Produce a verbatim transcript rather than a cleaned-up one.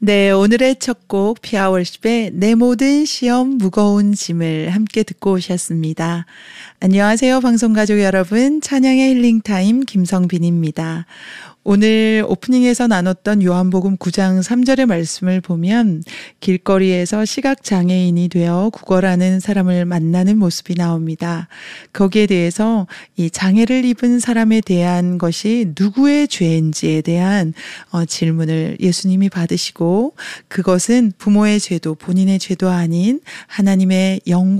네, 오늘의 첫 곡 피아월십의 내 모든 시험 무거운 짐을 함께 듣고 오셨습니다. 안녕하세요, 방송가족 여러분. 찬양의 힐링타임 김성빈입니다. 오늘 오프닝에서 나눴던 요한복음 구 장 삼 절의 말씀을 보면 길거리에서 시각장애인이 되어 구걸하는 사람을 만나는 모습이 나옵니다. 거기에 대해서 이 장애를 입은 사람에 대한 것이 누구의 죄인지에 대한 어, 질문을 예수님이 받으시고 그것은 부모의 죄도 본인의 죄도 아닌 하나님의 영광